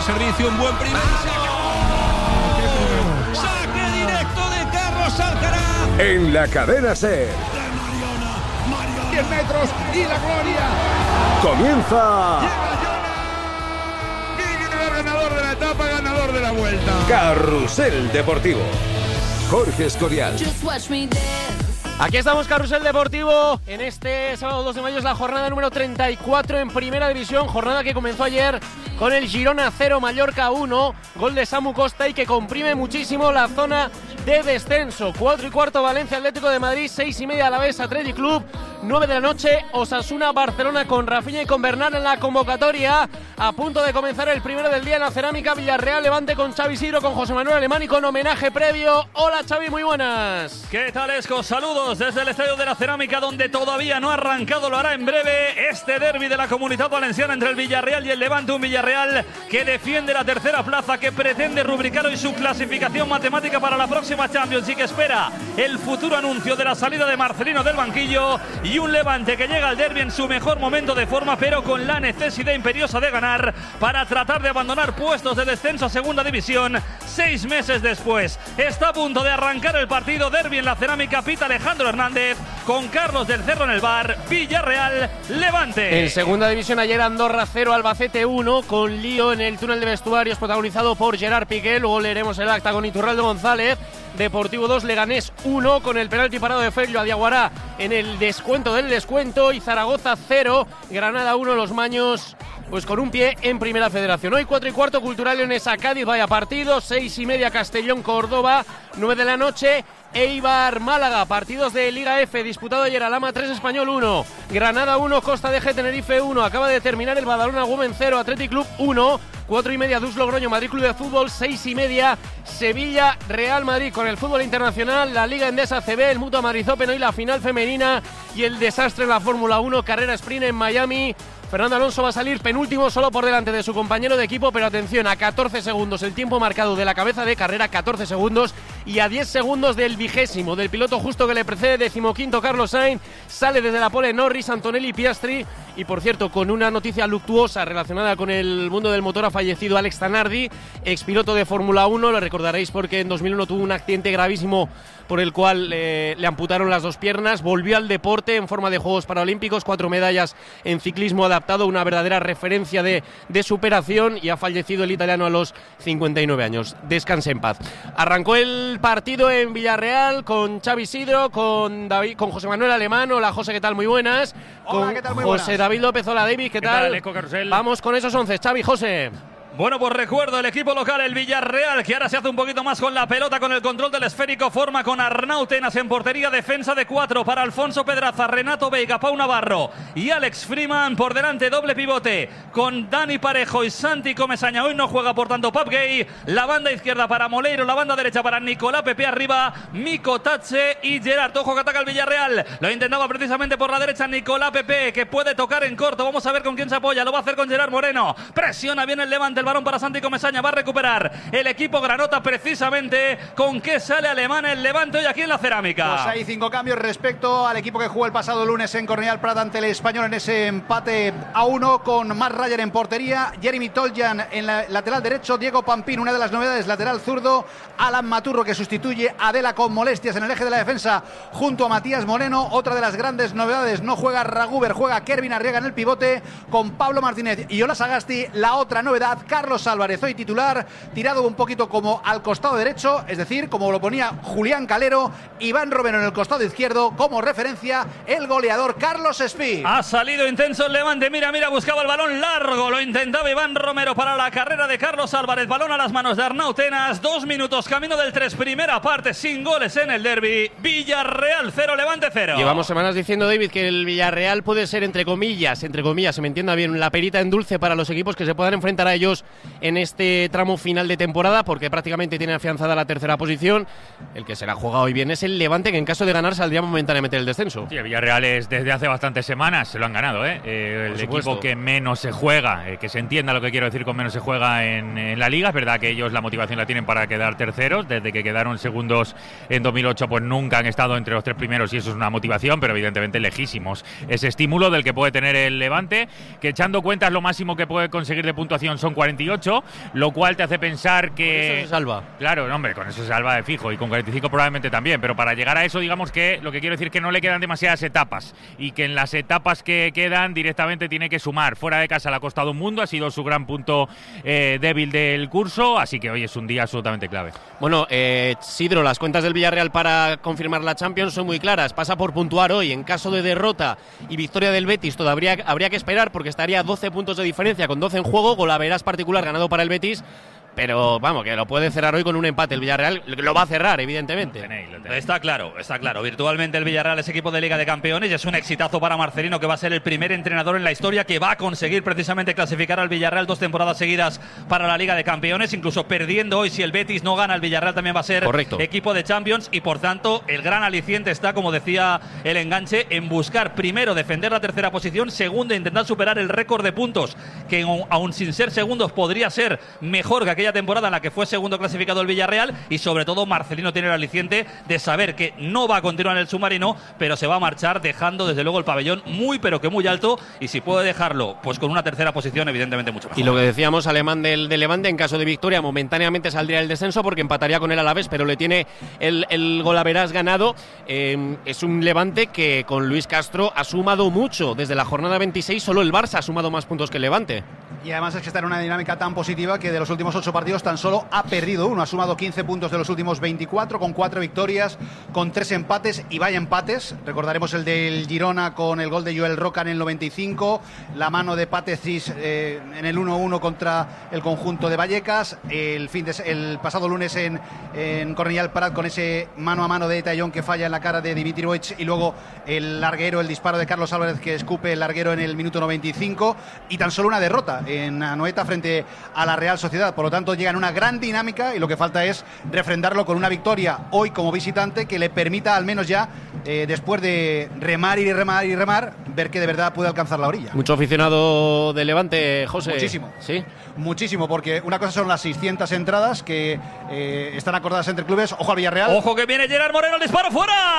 servicio, un buen primer. ¡Saque directo de Carlos Alcaraz! En la cadena SER. 10 metros y la gloria. Comienza. Ganador de la etapa, ganador de la vuelta. Carrusel Deportivo. Jorge Escorial. Aquí estamos, Carrusel Deportivo. En este sábado 2 de mayo es la jornada número 34 en Primera División. Jornada que comenzó ayer con el Girona 0, Mallorca 1. Gol de Samu Costa y que comprime muchísimo la zona de descenso. 4:15 Valencia Atlético de Madrid, 6:30 Alavés Athletic Club. 9 de la noche Osasuna Barcelona con Rafinha y con Bernal en la convocatoria. A punto de comenzar el primero del día en la Cerámica. Villarreal Levante con Xavi Sidro, con José Manuel Alemán y con homenaje previo. Hola Xavi, muy buenas. ¿Qué tal, Esco? Saludos desde el estadio de la Cerámica, donde todavía no ha arrancado, lo hará en breve, este derbi de la Comunitat Valenciana entre el Villarreal y el Levante. Un Villarreal que defiende la tercera plaza, que pretende rubricar hoy su clasificación matemática para la próxima Champions y que espera el futuro anuncio de la salida de Marcelino del banquillo. Y un Levante que llega al derbi en su mejor momento de forma, pero con la necesidad imperiosa de ganar para tratar de abandonar puestos de descenso a segunda división 6 meses después. Está a punto de arrancar el partido. Derbi en la Cerámica, pita Alejandro Hernández con Carlos del Cerro en el bar. Villarreal Levante. En segunda división ayer Andorra 0, Albacete 1, con lío en el túnel de vestuarios protagonizado por Gerard Piqué. Luego leeremos el acta con Iturralde González. Deportivo 2, Leganés 1, con el penalti parado de Fello a Diaguará en el descuento del descuento. Y Zaragoza 0, Granada 1, Los Maños pues con un pie en Primera Federación. Hoy 4:15 Cultural Leonesa Cádiz, vaya partido. 6:30 Castellón Córdoba. 9 de la noche Eibar Málaga, partidos de Liga F disputado ayer. Alhama 3, Español 1, Granada 1, Costa de G, Tenerife 1. Acaba de terminar el Badalona Women 0, Athletic Club 1. 4:30 Dus Logroño Madrid Club de Fútbol. 6:30 Sevilla Real Madrid. Con el fútbol internacional, la Liga Endesa CB, el Mutua Madrid Open, hoy la final femenina y el desastre en la Fórmula 1, carrera sprint en Miami. Fernando Alonso va a salir penúltimo, solo por delante de su compañero de equipo, pero atención, a 14 segundos el tiempo marcado de la cabeza de carrera, 14 segundos, y a 10 segundos del 20º, del piloto justo que le precede, 15º Carlos Sainz. Sale desde la pole Norris, Antonelli y Piastri. Y por cierto, con una noticia luctuosa relacionada con el mundo del motor, ha fallecido Alex Zanardi, expiloto de Fórmula 1, lo recordaréis porque en 2001 tuvo un accidente gravísimo por el cual le amputaron las 2 piernas. Volvió al deporte en forma de Juegos Paralímpicos, 4 medallas en ciclismo adaptado, una verdadera referencia de superación, y ha fallecido el italiano a los 59 años. Descanse en paz. Arrancó el partido en Villarreal con Xavi Sidro, con José Manuel Alemán. Hola José, ¿qué tal? Muy buenas. Hola, ¿qué tal? Muy José buenas. David López, hola David, ¿qué tal? Eco Carrusel. Vamos con esos 11, Xavi, José. Bueno, pues recuerdo el equipo local, el Villarreal, que ahora se hace un poquito más con la pelota, con el control del esférico. Forma con Arnau Tenas en portería, defensa de 4 para Alfonso Pedraza, Renato Veiga, Pau Navarro y Alex Freeman. Por delante, doble pivote con Dani Parejo y Santi Comesaña. Hoy no juega, por tanto, Pap Gay. La banda izquierda para Moleiro, la banda derecha para Nicolás Pepe, arriba Miko Tatse y Gerard. Ojo que ataca el Villarreal. Lo intentaba precisamente por la derecha Nicolás Pepe, que puede tocar en corto. Vamos a ver con quién se apoya. Lo va a hacer con Gerard Moreno. Presiona bien el Levante. El balón para Santi Comesaña. Va a recuperar el equipo granota, precisamente con qué sale Alemán el Levante hoy aquí en la Cerámica. Pues hay 5 cambios respecto al equipo que jugó el pasado lunes en Cornellà Prat ante el Español en ese empate a 1, con Matt Ryan en portería, Jeremy Toljan en la lateral derecho, Diego Pampín, una de las novedades, lateral zurdo, Alan Maturro, que sustituye a Adela con molestias en el eje de la defensa junto a Matías Moreno. Otra de las grandes novedades, no juega Raguber, juega Kervin Arriaga en el pivote con Pablo Martínez y Ola Sagasti. La otra novedad, Carlos Álvarez, hoy titular, tirado un poquito como al costado derecho, es decir, como lo ponía Julián Calero. Iván Romero en el costado izquierdo, como referencia el goleador Carlos Espí. Ha salido intenso el Levante, mira, buscaba el balón largo, lo intentaba Iván Romero para la carrera de Carlos Álvarez. Balón a las manos de Arnau Tenas. 2 minutos, camino del 3, primera parte, sin goles en el derbi. Villarreal 0, Levante 0. Llevamos semanas diciendo, David, que el Villarreal puede ser, entre comillas, se me entienda bien, la perita en dulce para los equipos que se puedan enfrentar a ellos en este tramo final de temporada, porque prácticamente tiene afianzada la tercera posición. El que se la juega hoy bien es el Levante, que en caso de ganar saldría momentáneamente del descenso. Sí, el Villarreal es desde hace bastantes semanas, se lo han ganado, el equipo que menos se juega, que se entienda lo que quiero decir con menos se juega en la Liga. Es verdad que ellos la motivación la tienen para quedar terceros, desde que quedaron segundos en 2008 pues nunca han estado entre los 3 primeros, y eso es una motivación, pero evidentemente lejísimos ese estímulo del que puede tener el Levante, que echando cuentas lo máximo que puede conseguir de puntuación son 40 48, lo cual te hace pensar que... Con eso se salva. Claro, hombre, con eso se salva de fijo y con 45 probablemente también, pero para llegar a eso, digamos que lo que quiero decir es que no le quedan demasiadas etapas y que en las etapas que quedan directamente tiene que sumar. Fuera de casa le ha costado un mundo, ha sido su gran punto débil del curso, así que hoy es un día absolutamente clave. Bueno, Sidro, las cuentas del Villarreal para confirmar la Champions son muy claras. Pasa por puntuar hoy. En caso de derrota y victoria del Betis, todavía habría que esperar porque estaría a 12 puntos de diferencia con 12 en juego. Golaveras particular ganado para el Betis. Pero vamos, que lo puede cerrar hoy con un empate. El Villarreal lo va a cerrar, evidentemente. Lo tenéis. Está claro. Virtualmente el Villarreal es equipo de Liga de Campeones y es un exitazo para Marcelino, que va a ser el primer entrenador en la historia que va a conseguir precisamente clasificar al Villarreal 2 temporadas seguidas para la Liga de Campeones. Incluso perdiendo hoy, si el Betis no gana, el Villarreal también va a ser equipo de Champions. Y por tanto, el gran aliciente está, como decía el enganche, en buscar primero defender la tercera posición, segundo intentar superar el récord de puntos, que aún sin ser segundos podría ser mejor que aquella temporada en la que fue segundo clasificado el Villarreal. Y sobre todo Marcelino tiene el aliciente de saber que no va a continuar en el submarino, pero se va a marchar dejando desde luego el pabellón muy pero que muy alto, y si puede dejarlo pues con una tercera posición, evidentemente mucho mejor. Y lo que decíamos, Alemán del Levante, en caso de victoria momentáneamente saldría el descenso porque empataría con el Alavés, pero le tiene el golaveras ganado. Es un Levante que con Luis Castro ha sumado mucho. Desde la jornada 26 solo el Barça ha sumado más puntos que el Levante. Y además es que está en una dinámica tan positiva que de los últimos 8 partidos tan solo ha perdido uno. Ha sumado 15 puntos de los últimos 24, con 4 victorias, con 3 empates, y vaya empates. Recordaremos el del Girona con el gol de Joel Roca en el 95, la mano de Patecis en el 1-1 contra el conjunto de Vallecas, el pasado lunes en Cornellà el Prat con ese mano a mano de Tallón que falla en la cara de Dimitrievich, y luego el larguero, el disparo de Carlos Álvarez que escupe el larguero en el minuto 95, y tan solo una derrota en Anoeta frente a la Real Sociedad. Por lo tanto, llega en una gran dinámica y lo que falta es refrendarlo con una victoria hoy como visitante que le permita al menos ya, después de remar y remar y remar, ver que de verdad puede alcanzar la orilla. Mucho aficionado de Levante, José. Muchísimo. ¿Sí? Muchísimo, porque una cosa son las 600 entradas que están acordadas entre clubes. Ojo al Villarreal. Ojo que viene Gerard Moreno, el disparo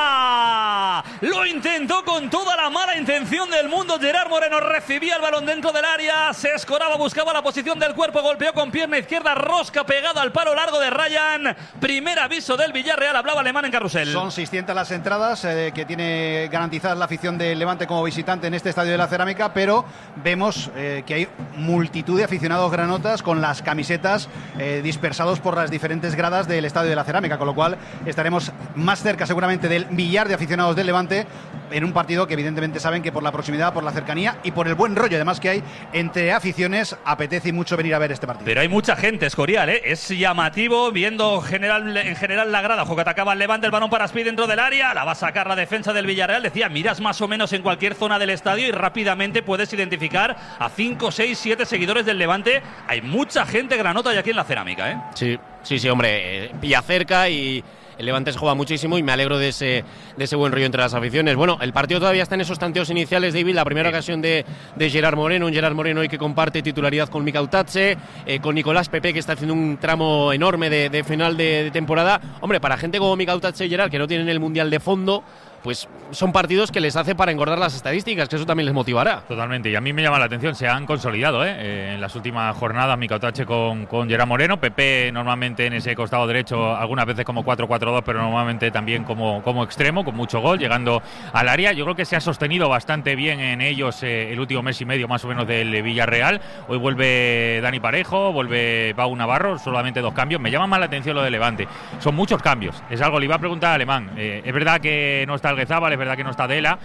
fuera. Lo intentó con toda la mala intención del mundo. Gerard Moreno recibía el balón dentro del área, se escoraba, buscaba la posición del cuerpo, golpeó con pierna izquierda, rosca pegada al palo largo de Ryan. Primer aviso del Villarreal, hablaba Alemán en Carrusel. Son 600 las entradas que tiene garantizadas la afición del Levante como visitante en este estadio de la Cerámica, pero vemos que hay multitud de aficionados granotas con las camisetas dispersados por las diferentes gradas del estadio de la Cerámica, con lo cual estaremos más cerca seguramente del millar de aficionados del Levante en un partido que evidentemente saben que por la proximidad, por la cercanía y por el buen rollo además que hay entre aficiones, apetece mucho venir a ver este partido. Pero hay mucha gente, Escorial, es llamativo viendo en general la grada. Ojo que atacaba el Levante, el balón para Speed dentro del área, la va a sacar la defensa del Villarreal. Decía, miras más o menos en cualquier zona del estadio y rápidamente puedes identificar a 5, 6, 7 seguidores del Levante. Hay mucha gente granota ya aquí en la Cerámica, Sí, hombre, pilla cerca y el Levante se juega muchísimo y me alegro de ese buen rollo entre las aficiones. Bueno, el partido todavía está en esos tanteos iniciales, David. La primera ocasión de Gerard Moreno, un Gerard Moreno hoy que comparte titularidad con Mikel Tatze, con Nicolás Pepe, que está haciendo un tramo enorme de final de temporada. Hombre, para gente como Mikel Tatze y Gerard, que no tienen el Mundial de fondo, pues son partidos que les hace para engordar las estadísticas, que eso también les motivará. Totalmente, y a mí me llama la atención, se han consolidado en las últimas jornadas Mikel Tatze con Gerard Moreno, Pepe normalmente en ese costado derecho, algunas veces como 4-4-2, pero normalmente también como extremo, con mucho gol, llegando al área. Yo creo que se ha sostenido bastante bien en ellos el último mes y medio más o menos del Villarreal. Hoy vuelve Dani Parejo, vuelve Pau Navarro, solamente 2 cambios. Me llama más la atención lo de Levante, son muchos cambios, es algo, le iba a preguntar a Alemán, es verdad que no está Alguezábal, es verdad que no está Dela,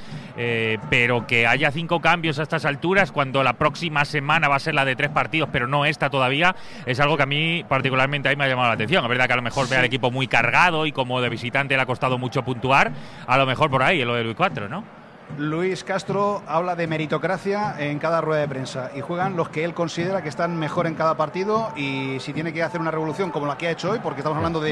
pero que haya 5 cambios a estas alturas, cuando la próxima semana va a ser la de 3 partidos, pero no esta todavía, es algo que a mí particularmente me ha llamado la atención. Es verdad que a lo mejor ve al equipo muy cargado y como de visitante le ha costado mucho puntuar, a lo mejor por ahí, en lo de Luis 4, ¿no? Luis Castro habla de meritocracia en cada rueda de prensa y juegan los que él considera que están mejor en cada partido, y si tiene que hacer una revolución como la que ha hecho hoy, porque estamos hablando de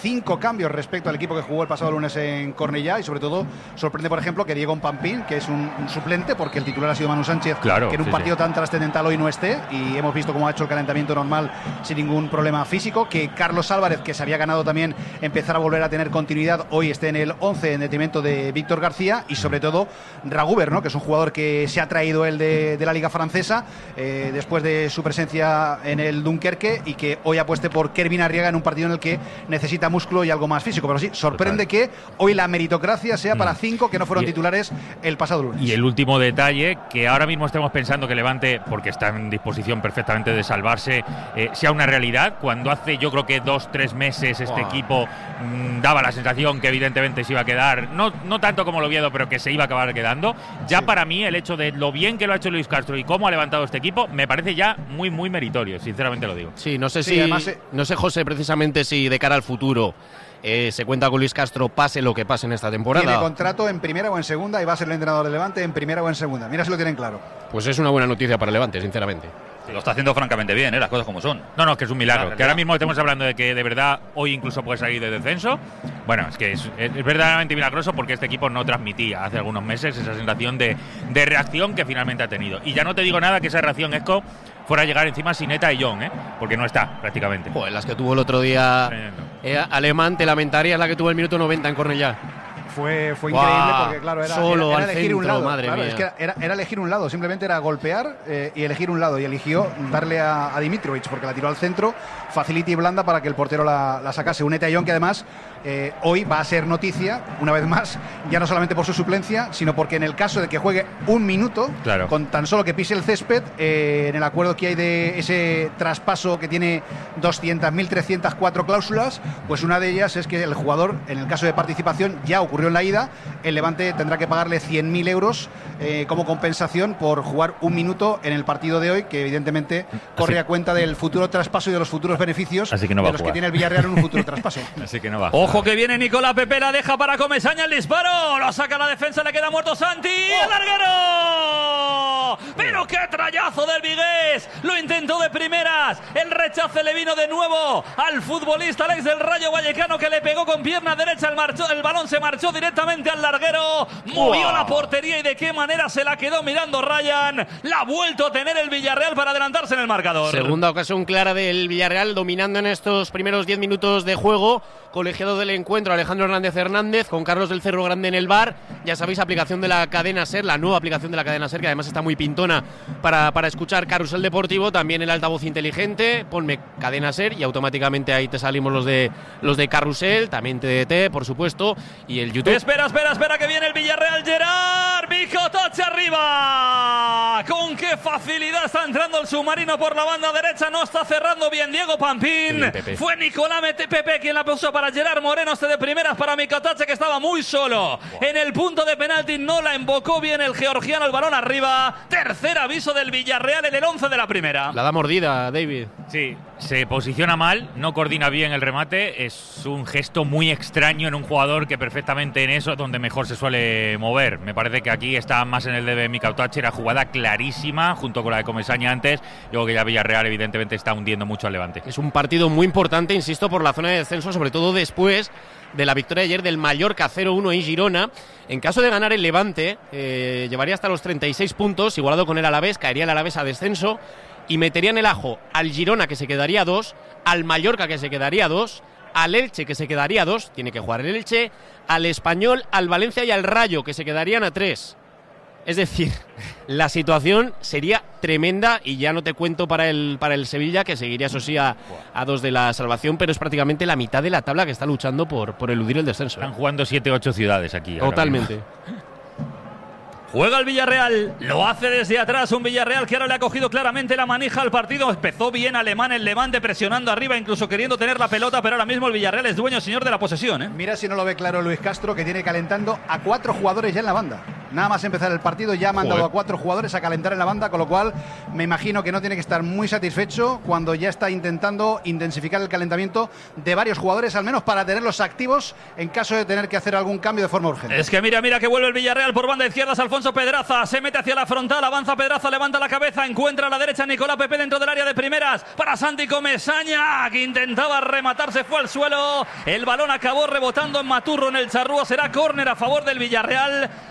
5 cambios respecto al equipo que jugó el pasado lunes en Cornellà, y sobre todo sorprende por ejemplo que Diego Pampín, que es un suplente porque el titular ha sido Manu Sánchez, claro, que en un partido tan trascendental hoy no esté, y hemos visto cómo ha hecho el calentamiento normal sin ningún problema físico, que Carlos Álvarez, que se había ganado también empezar a volver a tener continuidad, hoy esté en el 11 en detrimento de Víctor García, y sobre todo Raguber, ¿no? Que es un jugador que se ha traído él de la Liga Francesa después de su presencia en el Dunkerque, y que hoy apueste por Kervin Arriaga en un partido en el que necesita músculo y algo más físico. Pero sí, sorprende que hoy la meritocracia sea para 5 que no fueron titulares el pasado lunes. Y el último detalle, que ahora mismo estemos pensando que Levante, porque está en disposición perfectamente de salvarse, sea una realidad, cuando hace yo creo que 2-3 meses este equipo daba la sensación que evidentemente se iba a quedar, no tanto como el Oviedo, pero que se iba a acabar quedando. Ya para mí el hecho de lo bien que lo ha hecho Luis Castro y cómo ha levantado este equipo me parece ya muy muy meritorio, sinceramente lo digo. Sí, no sé no sé, José, precisamente si de cara al futuro se cuenta con Luis Castro pase lo que pase en esta temporada. Tiene contrato en primera o en segunda y va a ser el entrenador de Levante en primera o en segunda. Mira si lo tienen claro. Pues es una buena noticia para Levante, sinceramente. Lo está haciendo francamente bien, las cosas como son. No, que es un milagro. Que ahora mismo estemos hablando de que de verdad hoy incluso puede salir de descenso. Bueno, es que es verdaderamente milagroso, porque este equipo no transmitía hace algunos meses esa sensación de reacción que finalmente ha tenido. Y ya no te digo nada que esa reacción, Esco, fuera a llegar encima sin Eta y John, porque no está prácticamente. Pues las que tuvo el otro día Alemán, te lamentarías la que tuvo el minuto 90 en Cornellá. Fue increíble, porque claro, era elegir centro, un lado. Madre claro, mía. Es que era elegir un lado, simplemente era golpear y elegir un lado, y eligió darle a Dimitrovic, porque la tiró al centro, facilita y blanda para que el portero la sacase. Un Etayón que además hoy va a ser noticia, una vez más, ya no solamente por su suplencia, sino porque en el caso de que juegue un minuto, con tan solo que pise el césped, en el acuerdo que hay de ese traspaso que tiene 200.304 cláusulas, pues una de ellas es que el jugador, en el caso de participación, ya ocurrió en la ida, el Levante tendrá que pagarle 100.000 euros como compensación por jugar un minuto en el partido de hoy, que evidentemente corre a cuenta del futuro traspaso y de los futuros beneficios de los que tiene el Villarreal en un futuro traspaso. Así que no va. Ojo que viene Nicolás Pepe, la deja para Comesaña, el disparo, lo saca la defensa, le queda muerto Santi, ¡al larguero! Pero qué trayazo del Vigués, lo intentó de primeras, el rechace le vino de nuevo al futbolista Alex del Rayo Vallecano, que le pegó con pierna derecha, el balón se marchó directamente al larguero, movió la portería y de qué manera se la quedó mirando Ryan, la ha vuelto a tener el Villarreal para adelantarse en el marcador. Segunda ocasión clara del Villarreal, dominando en estos primeros 10 minutos de juego. Colegiado del encuentro, Alejandro Hernández, con Carlos del Cerro Grande en el bar. Ya sabéis, aplicación de la cadena SER, la nueva aplicación de la cadena SER, que además está muy pintona para escuchar Carrusel Deportivo. También el altavoz inteligente, ponme cadena SER y automáticamente ahí te salimos los de Carrusel, también TDT, por supuesto, y el YouTube. Espera, que viene el Villarreal. Gerard Bicotoche arriba. Con qué facilidad está entrando el submarino por la banda derecha, no está cerrando bien Diego Pampín. Fue Nicolás Pepe quien la puso para Gerard Moreno, de primeras para Bicotoche, que estaba muy solo en el punto de penalti, no la invocó bien el georgiano, el balón arriba. Tercer aviso del Villarreal en el 11 de la primera. La da mordida, David. Sí, se posiciona mal, no coordina bien el remate, es un gesto muy extraño en un jugador que perfectamente en eso es donde mejor se suele mover. Me parece que aquí está más en el de Bicotoche, era jugada clarísima junto con la de Comesaña antes, luego que ya Villarreal evidentemente está hundiendo mucho al Levante. Es un partido muy importante, insisto, por la zona de descenso, sobre todo después de la victoria de ayer del Mallorca 0-1 en Girona. En caso de ganar el Levante, llevaría hasta los 36 puntos, igualado con el Alavés, caería el Alavés a descenso y metería en el ajo al Girona, que se quedaría 2, al Mallorca, que se quedaría 2, al Elche, que se quedaría 2, tiene que jugar el Elche, al Español, al Valencia y al Rayo, que se quedarían a 3. Es decir, la situación sería tremenda, y ya no te cuento para el Sevilla, que seguiría, eso sí, a 2 de la salvación, pero es prácticamente la mitad de la tabla que está luchando por eludir el descenso. Están jugando 7-8 ciudades aquí. Totalmente. Juega el Villarreal, lo hace desde atrás, un Villarreal que ahora le ha cogido claramente la manija al partido. Empezó bien Alemán, el Levante presionando arriba, incluso queriendo tener la pelota, pero ahora mismo el Villarreal es dueño, señor de la posesión. Mira si no lo ve claro Luis Castro, que tiene calentando a 4 jugadores ya en la banda. Nada más empezar el partido ya ha mandado a 4 jugadores a calentar en la banda, con lo cual me imagino que no tiene que estar muy satisfecho cuando ya está intentando intensificar el calentamiento de varios jugadores, al menos para tenerlos activos en caso de tener que hacer algún cambio de forma urgente. Es que mira que vuelve el Villarreal por banda izquierda, Alfonso Pedraza, se mete hacia la frontal, avanza Pedraza, levanta la cabeza, encuentra a la derecha Nicolás Pepe dentro del área de primeras para Santi Comesaña, que intentaba rematar, se fue al suelo, el balón acabó rebotando en Maturro, en el charrúa, será córner a favor del Villarreal. Está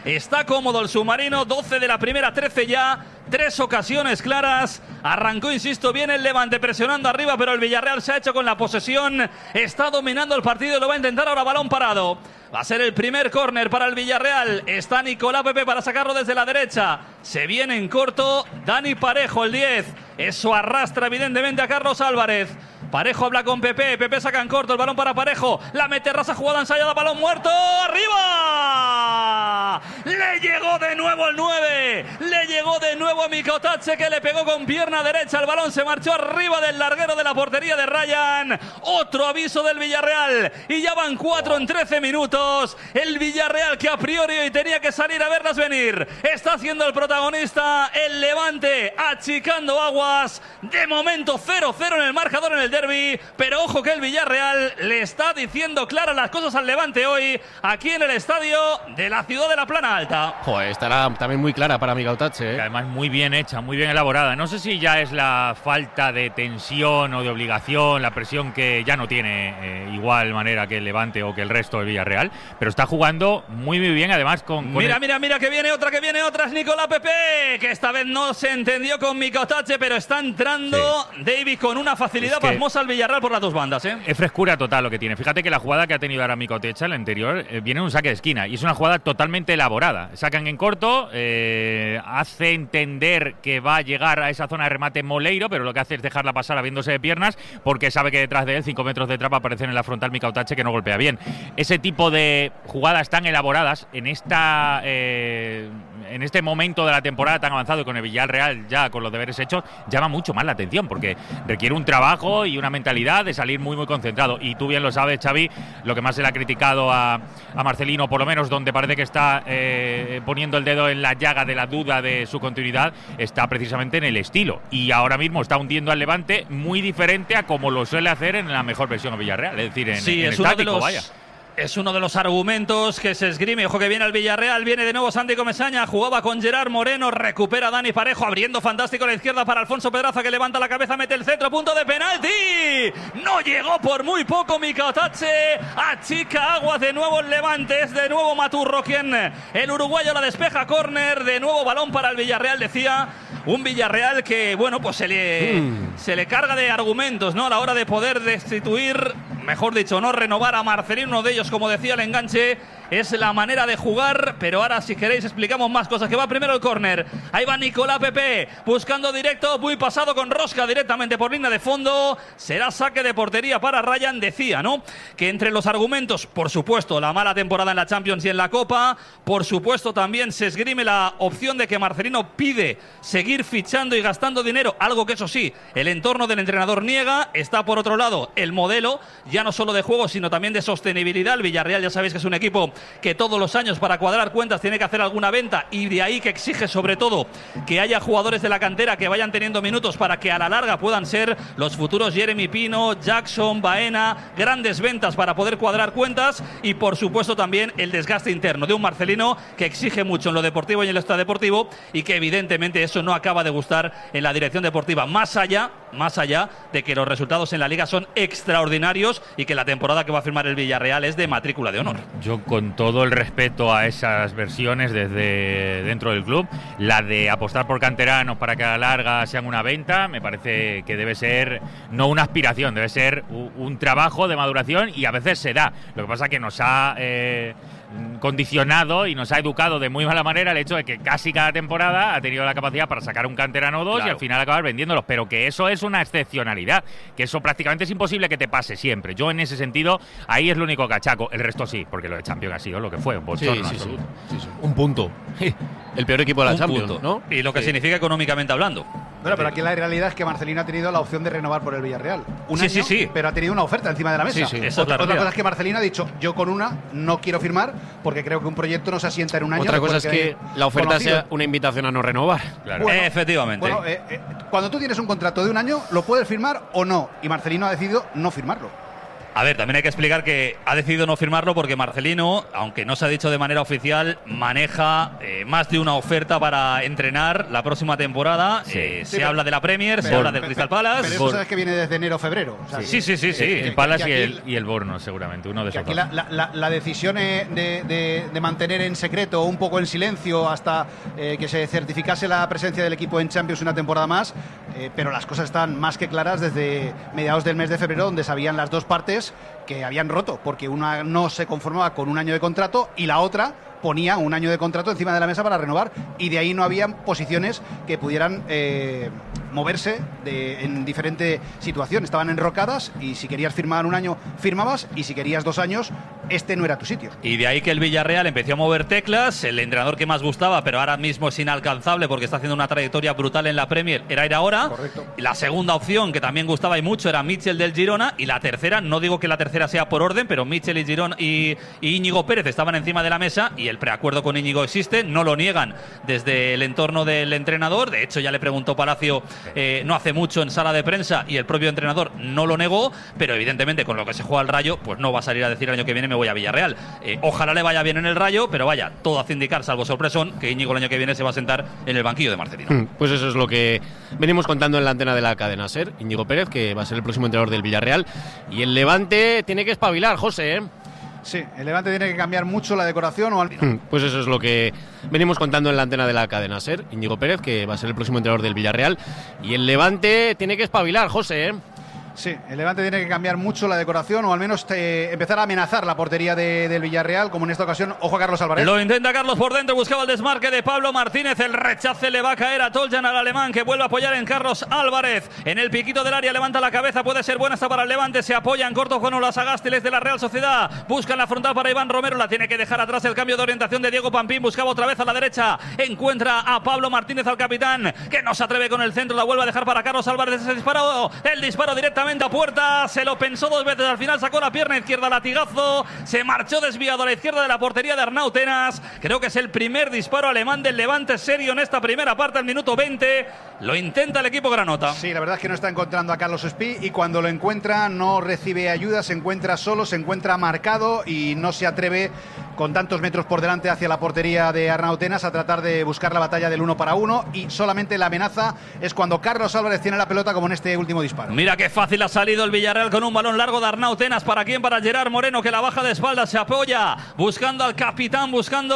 cómodo el submarino. 12 de la primera, 13 ya. 3 ocasiones claras. Arrancó, insisto, bien el Levante presionando arriba, pero el Villarreal se ha hecho con la posesión. Está dominando el partido y lo va a intentar ahora. Balón parado. Va a ser el primer córner para el Villarreal. Está Nicolás Pepe para sacarlo desde la derecha. Se viene en corto Dani Parejo, el 10. Eso arrastra evidentemente a Carlos Álvarez. Parejo habla con Pepe. Pepe saca en corto el balón para Parejo. La mete rasa, jugada ensayada, balón muerto. ¡Arriba! Le llegó de nuevo el 9. Le llegó de nuevo a Mikotatse, que le pegó con pierna derecha. El balón se marchó arriba del larguero de la portería de Ryan. Otro aviso del Villarreal. Y ya van 4 en 13 minutos. El Villarreal, que a priori hoy tenía que salir a verlas venir, está siendo el protagonista. El Levante achicando aguas. De momento 0-0 en el marcador en el derbi, pero ojo que el Villarreal le está diciendo claras las cosas al Levante hoy, aquí en el estadio de la ciudad de la Plana Alta. Joder, estará también muy clara para Mikotatse, ¿eh? Además muy bien hecha, muy bien elaborada. No sé si ya es la falta de tensión o de obligación, la presión que ya no tiene igual manera que el Levante o que el resto del Villarreal, pero está jugando muy bien, además con mira que viene otra, es Nicolás Pepe, que esta vez no se entendió con Mikotatse, pero está entrando David con una facilidad pasmosa al Villarreal por las dos bandas, ¿eh? Es frescura total lo que tiene. Fíjate que la jugada que ha tenido ahora Mikotatse, la anterior, viene en un saque de esquina y es una jugada totalmente elaborada. Sacan en corto, hace entender que va a llegar a esa zona de remate Moleiro, pero lo que hace es dejarla pasar abriéndose de piernas, porque sabe que detrás de él, 5 metros de trapa, aparecen en la frontal Mikotatse, que no golpea bien. Ese tipo de jugadas tan elaboradas en este momento de la temporada tan avanzado y con el Villarreal ya con los deberes hechos, llama mucho más la atención, porque requiere un trabajo y una mentalidad de salir muy concentrado. Y tú bien lo sabes, Xavi, lo que más se le ha criticado a Marcelino, por lo menos donde parece que está poniendo el dedo en la llaga de la duda de su continuidad, está precisamente en el estilo. Y ahora mismo está hundiendo al Levante muy diferente a como lo suele hacer en la mejor versión del Villarreal, es decir, en estático, vaya. Es uno de los argumentos que se esgrime. Ojo que viene el Villarreal, viene de nuevo Santi Comesaña, jugaba con Gerard Moreno, recupera Dani Parejo, abriendo fantástico a la izquierda para Alfonso Pedraza, que levanta la cabeza, mete el centro, punto de penalti. No llegó por muy poco Mikotatse, achica aguas de nuevo el Levante, es de nuevo Maturro quien, el uruguayo, la despeja, córner, de nuevo balón para el Villarreal, decía. Un Villarreal que, bueno, pues se le carga de argumentos, ¿no? A la hora de poder destituir, mejor dicho, no renovar a Marcelino. Uno de ellos, como decía el enganche, es la manera de jugar. Pero ahora, si queréis, explicamos más cosas. Que va primero el córner. Ahí va Nicolás Pepe, buscando directo, muy pasado con rosca directamente por línea de fondo. Será saque de portería para Ryan. Decía, ¿no? Que entre los argumentos, por supuesto, la mala temporada en la Champions y en la Copa. Por supuesto, también se esgrime la opción de que Marcelino pide seguir fichando y gastando dinero, algo que eso sí, el entorno del entrenador niega. Está por otro lado el modelo, ya no solo de juego, sino también de sostenibilidad. El Villarreal, ya sabéis que es un equipo que todos los años, para cuadrar cuentas, tiene que hacer alguna venta, y de ahí que exige sobre todo que haya jugadores de la cantera que vayan teniendo minutos para que a la larga puedan ser los futuros Jeremy Pino, Jackson, Baena, grandes ventas para poder cuadrar cuentas. Y por supuesto también el desgaste interno de un Marcelino que exige mucho en lo deportivo y en lo extradeportivo, y que evidentemente eso no acaba de gustar en la dirección deportiva, más allá de que los resultados en la Liga son extraordinarios y que la temporada que va a firmar el Villarreal es de matrícula de honor. Yo, con todo el respeto a esas versiones desde dentro del club, la de apostar por canteranos para que a la larga sean una venta, me parece que debe ser no una aspiración, debe ser un trabajo de maduración, y a veces se da. Lo que pasa es que nos ha condicionado y nos ha educado de muy mala manera el hecho de que casi cada temporada ha tenido la capacidad para sacar un canterano o dos, claro, y al final acabar vendiéndolos, pero que eso es una excepcionalidad, que eso prácticamente es imposible que te pase siempre. Yo en ese sentido, ahí es lo único que achaco. El resto sí, porque lo de Champions ha sido lo que fue, un bochorno absoluto. Sí. Un punto. El peor equipo de la Champions, ¿no? Y lo que significa económicamente hablando. Bueno, pero aquí la realidad es que Marcelino ha tenido la opción de renovar por el Villarreal. Sí. Pero ha tenido una oferta encima de la mesa. Otra cosa es que Marcelino ha dicho, yo con una no quiero firmar porque creo que un proyecto no se asienta en un año. Otra cosa es que la oferta sea una invitación a no renovar. Claro. Bueno, efectivamente. Bueno, cuando tú tienes un contrato de un año, lo puedes firmar o no. Y Marcelino ha decidido no firmarlo. A ver, también hay que explicar que ha decidido no firmarlo porque Marcelino, aunque no se ha dicho de manera oficial, maneja más de una oferta para entrenar la próxima temporada. Se habla de la Premier, se habla del Crystal Palace. Pero eso sabes que viene desde enero o febrero. O sea, sí. El Palace y el Bournemouth, seguramente, uno de esos aquí dos. La decisión de mantener en secreto, un poco en silencio, hasta que se certificase la presencia del equipo en Champions una temporada más, pero las cosas están más que claras desde mediados del mes de febrero, donde sabían las dos partes que habían roto, porque una no se conformaba con un año de contrato y la otra ponía un año de contrato encima de la mesa para renovar, y de ahí no habían posiciones que pudieran moverse en diferente situación. Estaban enrocadas, y si querías firmar un año firmabas, y si querías 2 años este no era tu sitio. Y de ahí que el Villarreal empezó a mover teclas. El entrenador que más gustaba, pero ahora mismo es inalcanzable porque está haciendo una trayectoria brutal en la Premier, era ir ahora. Correcto. Y la segunda opción, que también gustaba y mucho, era Mitchell del Girona. Y la tercera, no digo que la tercera sea por orden, pero Mitchell y Girona y Íñigo Pérez estaban encima de la mesa, y el preacuerdo con Íñigo existe, no lo niegan desde el entorno del entrenador. De hecho, ya le preguntó Palacio no hace mucho en sala de prensa, y el propio entrenador no lo negó, pero evidentemente con lo que se juega el Rayo, pues no va a salir a decir el año que viene me voy a Villarreal. Ojalá le vaya bien en el Rayo, pero vaya, todo hace indicar, salvo sorpresón, que Íñigo el año que viene se va a sentar en el banquillo de Marcelino. Pues eso es lo que venimos contando en la antena de la cadena SER. Íñigo Pérez, que va a ser el próximo entrenador del Villarreal, y el Levante tiene que espabilar, José, ¿eh? Sí, el Levante tiene que cambiar mucho la decoración o al... Pues eso es lo que venimos contando en la antena de la cadena SER. Íñigo Pérez, que va a ser el próximo entrenador del Villarreal, y el Levante tiene que espabilar, José, ¿eh? Sí, el Levante tiene que cambiar mucho la decoración, o al menos empezar a amenazar la portería del Villarreal, como en esta ocasión. Ojo a Carlos Álvarez. Lo intenta Carlos por dentro, buscaba el desmarque de Pablo Martínez, el rechace le va a caer a Toljan, al alemán, que vuelve a apoyar en Carlos Álvarez. En el piquito del área levanta la cabeza, puede ser buena esta para el Levante, se apoya en corto con los agástiles de la Real Sociedad. Buscan la frontal para Iván Romero, la tiene que dejar atrás el cambio de orientación de Diego Pampín, buscaba otra vez a la derecha, encuentra a Pablo Martínez, al capitán, que no se atreve con el centro, la vuelve a dejar para Carlos Álvarez, ese disparo, el disparo directamente a puerta. Se lo pensó 2 veces, al final sacó la pierna izquierda, latigazo, se marchó desviado a la izquierda de la portería de Arnau Tenas. Creo que es el primer disparo alemán del Levante serio en esta primera parte, al minuto 20. Lo intenta el equipo granota. Sí, la verdad es que no está encontrando a Carlos Espí, y cuando lo encuentra no recibe ayuda, se encuentra solo, se encuentra marcado y no se atreve, con tantos metros por delante hacia la portería de Arnau Tenas, a tratar de buscar la batalla del 1 para 1, y solamente la amenaza es cuando Carlos Álvarez tiene la pelota, como en este último disparo. Mira qué fácil ha salido el Villarreal con un balón largo de Arnau Tenas. ¿Para quién? Para Gerard Moreno, que la baja de espaldas, se apoya, buscando al capitán,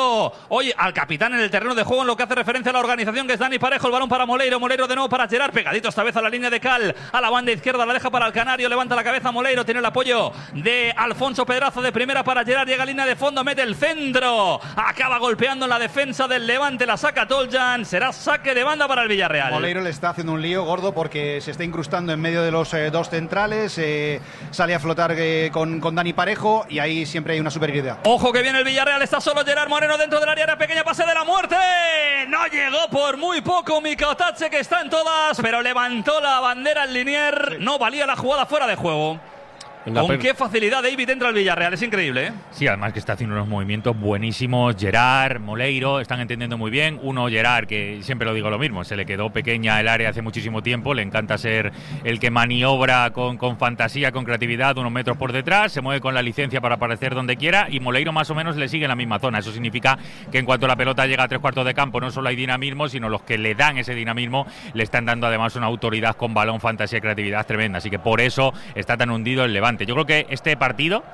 al capitán en el terreno de juego, en lo que hace referencia a la organización, que es Dani Parejo. El balón para Moleiro de nuevo para Gerard, pegadito esta vez a la línea de Cal, a la banda izquierda, la deja para el canario, levanta la cabeza Moleiro, tiene el apoyo de Alfonso Pedraza, de primera para Gerard, llega a línea de fondo, mete el centro, acaba golpeando en la defensa del Levante, la saca Toljan, será saque de banda para el Villarreal. Moleiro le está haciendo un lío gordo porque se está incrustando en medio de los dos centrales, sale a flotar con Dani Parejo, y ahí siempre hay una superioridad. Ojo que viene el Villarreal, está solo Gerard Moreno dentro del área pequeña, pase de la muerte, no llegó por muy poco Mika Otache, que está en todas, pero levantó la bandera el Linier, no valía la jugada, fuera de juego. Con qué facilidad David entra al Villarreal, es increíble, ¿eh? Sí, además que está haciendo unos movimientos buenísimos. Gerard, Moleiro, están entendiendo muy bien. Gerard, que siempre lo digo lo mismo, se le quedó pequeña el área hace muchísimo tiempo, le encanta ser el que maniobra con fantasía, con creatividad, unos metros por detrás, se mueve con la licencia para aparecer donde quiera, y Moleiro más o menos le sigue en la misma zona. Eso significa que en cuanto la pelota llega a 3/4 de campo, no solo hay dinamismo, sino los que le dan ese dinamismo le están dando además una autoridad con balón, fantasía y creatividad tremenda. Así que por eso está tan hundido el Levante. Yo creo que este partido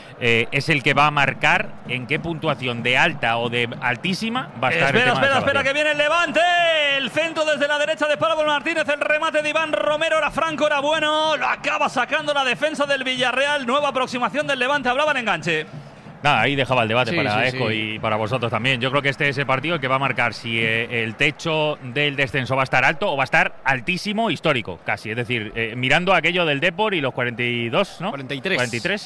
es el que va a marcar en qué puntuación de alta o de altísima va a estar. Espera, que viene el Levante. El centro desde la derecha de Pablo Martínez, el remate de Iván Romero, era franco, era bueno. Lo acaba sacando la defensa del Villarreal. Nueva aproximación del Levante, hablaba en enganche. Nada, ahí dejaba el debate para Esco y para vosotros también. Yo creo que este es el partido el que va a marcar si el techo del descenso va a estar alto o va a estar altísimo, histórico, casi. Es decir, mirando aquello del Depor y los 42, ¿no? 43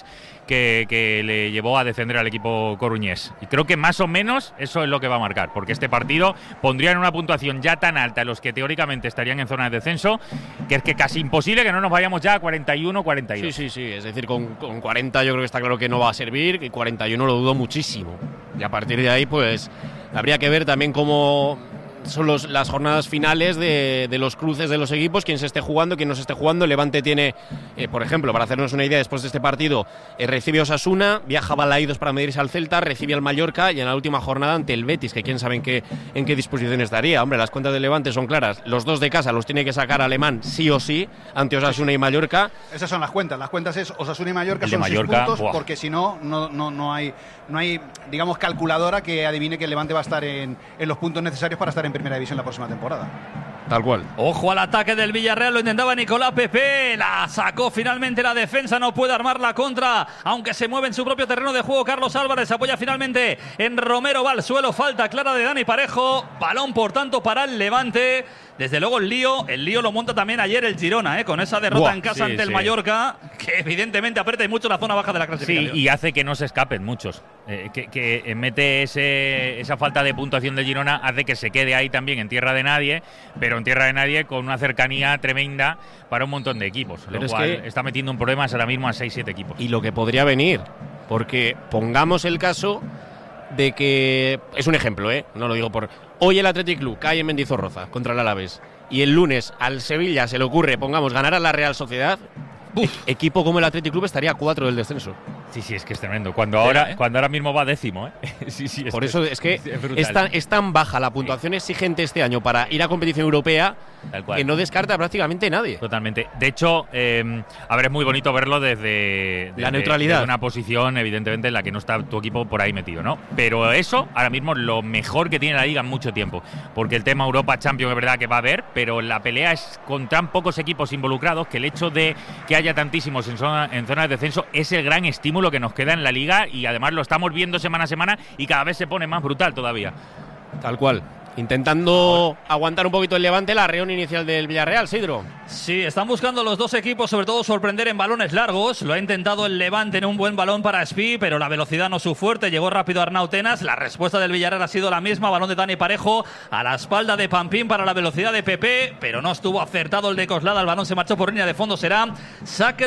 que le llevó a descender al equipo coruñés. Y creo que más o menos eso es lo que va a marcar, porque este partido pondría en una puntuación ya tan alta a los que teóricamente estarían en zona de descenso, que es que casi imposible que no nos vayamos ya a 41, 42. Sí. Es decir, con 40 yo creo que está claro que no va a servir, y 41 lo dudo muchísimo. Y a partir de ahí, pues, habría que ver también cómo son las jornadas finales de los cruces de los equipos, quién se esté jugando, quién no se esté jugando. El Levante tiene, por ejemplo, para hacernos una idea, después de este partido, recibe a Osasuna, viaja a Balaídos para medirse al Celta, recibe al Mallorca y en la última jornada ante el Betis, que quién sabe en qué disposición estaría. Hombre, las cuentas del Levante son claras. Los dos de casa los tiene que sacar Alemán sí o sí, ante Osasuna y Mallorca. Esas son las cuentas. Las cuentas es Osasuna y Mallorca, son Mallorca, 6 puntos, porque si no hay, digamos, calculadora que adivine que el Levante va a estar en los puntos necesarios para estar en primera división la próxima temporada. Tal cual. Ojo al ataque del Villarreal, lo intentaba Nicolás Pepe, la sacó finalmente la defensa, no puede armar la contra, aunque se mueve en su propio terreno de juego. Carlos Álvarez apoya finalmente en Romero, va al suelo, falta clara de Dani Parejo, balón por tanto para el Levante. Desde luego el lío lo monta también ayer el Girona, con esa derrota en casa ante el Mallorca, que evidentemente aprieta mucho la zona baja de la clasificación. Sí, y hace que no se escapen muchos. Que mete esa falta de puntuación de Girona, hace que se quede ahí también en tierra de nadie, pero en tierra de nadie con una cercanía tremenda para un montón de equipos. Pero lo cual está metiendo un problema ahora mismo a 6-7 equipos. Y lo que podría venir, porque pongamos el caso de que, es un ejemplo, no lo digo por... Hoy el Athletic Club cae en Mendizorroza contra el Alavés y el lunes al Sevilla se le ocurre, pongamos, ganar a la Real Sociedad. Equipo como el Athletic Club estaría a 4 del descenso. Sí, es que es tremendo. Cuando ahora mismo va 10º, Sí, por eso es que es tan baja la puntuación exigente este año para ir a competición europea que no descarta prácticamente nadie. Totalmente. De hecho, a ver, es muy bonito verlo desde la neutralidad. Desde una posición, evidentemente, en la que no está tu equipo por ahí metido, ¿no? Pero eso, ahora mismo, es lo mejor que tiene la Liga en mucho tiempo. Porque el tema Europa Champions es verdad que va a haber, pero la pelea es con tan pocos equipos involucrados que el hecho de que haya tantísimos en zona de descenso es el gran estímulo que nos queda en la Liga, y además lo estamos viendo semana a semana y cada vez se pone más brutal todavía. Tal cual. Intentando aguantar un poquito el Levante, la reunión inicial del Villarreal, Sidro. Sí, están buscando los dos equipos, sobre todo sorprender en balones largos. Lo ha intentado el Levante en un buen balón para Espi, pero la velocidad no es su fuerte. Llegó rápido Arnau Tenas. La respuesta del Villarreal ha sido la misma. Balón de Dani Parejo a la espalda de Pampín para la velocidad de Pepe, pero no estuvo acertado el de Coslada. El balón se marchó por línea de fondo. Será saque